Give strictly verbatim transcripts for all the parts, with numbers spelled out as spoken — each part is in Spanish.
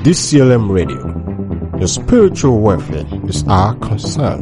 D C L M Radio. Your spiritual welfare is our concern.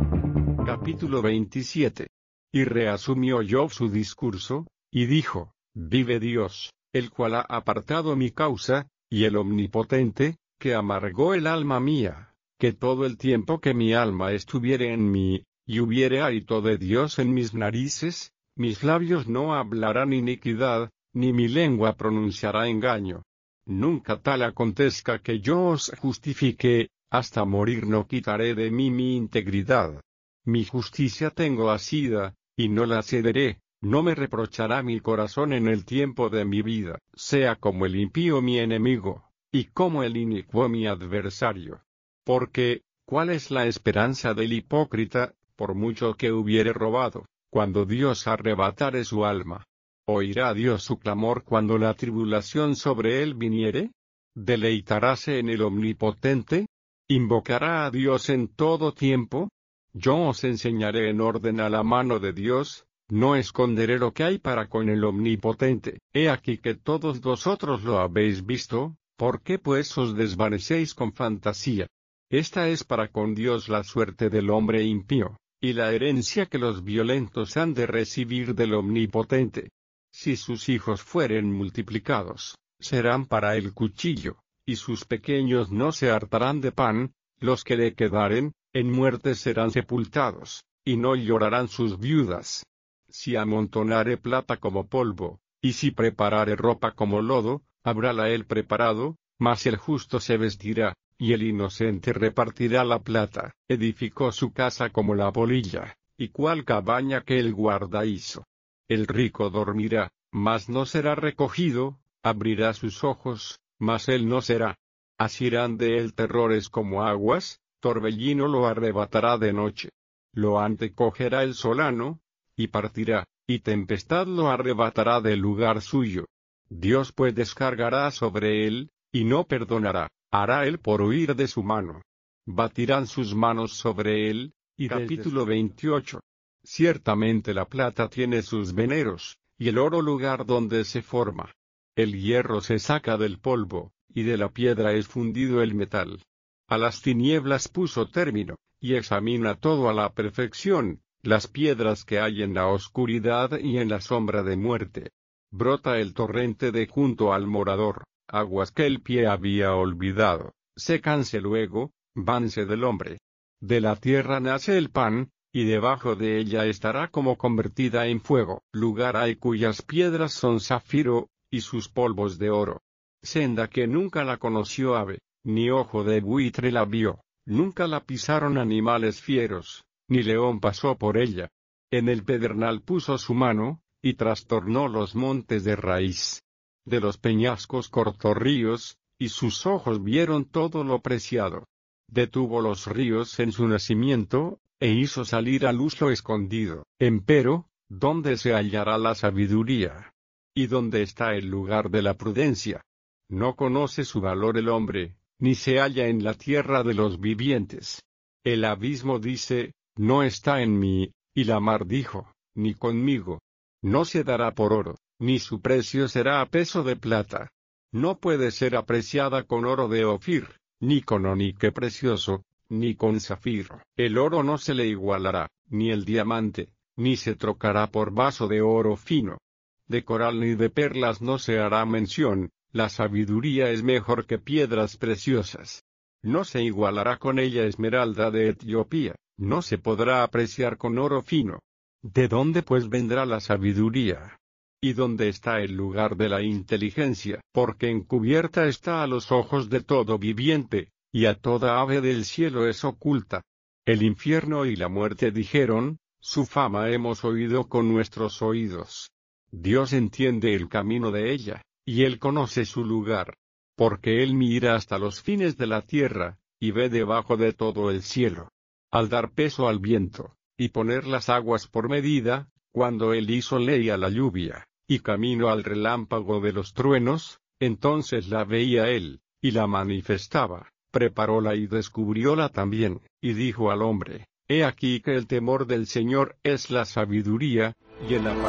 Capítulo veintisiete. Y reasumió Job su discurso, y dijo: Vive Dios, el cual ha apartado mi causa, y el Omnipotente, que amargó el alma mía, que todo el tiempo que mi alma estuviere en mí, y hubiere hálito de Dios en mis narices, mis labios no hablarán iniquidad, ni mi lengua pronunciará engaño. Nunca tal acontezca que yo os justifique, hasta morir no quitaré de mí mi integridad. Mi justicia tengo asida, y no la cederé, no me reprochará mi corazón en el tiempo de mi vida, sea como el impío mi enemigo, y como el inicuo mi adversario. Porque, ¿cuál es la esperanza del hipócrita, por mucho que hubiere robado, cuando Dios arrebatare su alma? ¿Oirá Dios su clamor cuando la tribulación sobre él viniere? ¿Deleitaráse en el Omnipotente? ¿Invocará a Dios en todo tiempo? Yo os enseñaré en orden a la mano de Dios, no esconderé lo que hay para con el Omnipotente. He aquí que todos vosotros lo habéis visto, ¿por qué pues os desvanecéis con fantasía? Esta es para con Dios la suerte del hombre impío, y la herencia que los violentos han de recibir del Omnipotente. Si sus hijos fueren multiplicados, serán para el cuchillo, y sus pequeños no se hartarán de pan, los que le quedaren, en muerte serán sepultados, y no llorarán sus viudas. Si amontonare plata como polvo, y si preparare ropa como lodo, habrála él preparado, mas el justo se vestirá, y el inocente repartirá la plata. Edificó su casa como la polilla, y cual cabaña que el guarda hizo. El rico dormirá, mas no será recogido, abrirá sus ojos, mas él no será. Asirán de él terrores como aguas, torbellino lo arrebatará de noche. Lo antecogerá el solano, y partirá, y tempestad lo arrebatará del lugar suyo. Dios pues descargará sobre él, y no perdonará, hará él por huir de su mano. Batirán sus manos sobre él. Y capítulo veintiocho. Ciertamente la plata tiene sus veneros, y el oro lugar donde se forma. El hierro se saca del polvo, y de la piedra es fundido el metal. A las tinieblas puso término, y examina todo a la perfección, las piedras que hay en la oscuridad y en la sombra de muerte. Brota el torrente de junto al morador, aguas que el pie había olvidado, sécanse luego, vanse del hombre. De la tierra nace el pan, y debajo de ella estará como convertida en fuego. Lugar hay cuyas piedras son zafiro, y sus polvos de oro. Senda que nunca la conoció ave, ni ojo de buitre la vio, nunca la pisaron animales fieros, ni león pasó por ella. En el pedernal puso su mano, y trastornó los montes de raíz. De los peñascos cortó ríos, y sus ojos vieron todo lo preciado. Detuvo los ríos en su nacimiento, e hizo salir a luz lo escondido. Empero, ¿dónde se hallará la sabiduría? ¿Y dónde está el lugar de la prudencia? No conoce su valor el hombre, ni se halla en la tierra de los vivientes. El abismo dice, no está en mí, y la mar dijo, ni conmigo. No se dará por oro, ni su precio será a peso de plata. No puede ser apreciada con oro de Ofir, ni con onique precioso, ni con zafiro. El oro no se le igualará, ni el diamante, ni se trocará por vaso de oro fino. De coral ni de perlas no se hará mención, la sabiduría es mejor que piedras preciosas. No se igualará con ella esmeralda de Etiopía, no se podrá apreciar con oro fino. ¿De dónde pues vendrá la sabiduría? ¿Y dónde está el lugar de la inteligencia? Porque encubierta está a los ojos de todo viviente, y a toda ave del cielo es oculta. El infierno y la muerte dijeron, su fama hemos oído con nuestros oídos. Dios entiende el camino de ella, y él conoce su lugar. Porque él mira hasta los fines de la tierra, y ve debajo de todo el cielo. Al dar peso al viento, y poner las aguas por medida, cuando él hizo ley a la lluvia, y camino al relámpago de los truenos, entonces la veía él, y la manifestaba. Preparóla y descubrióla también, y dijo al hombre, he aquí que el temor del Señor es la sabiduría, y el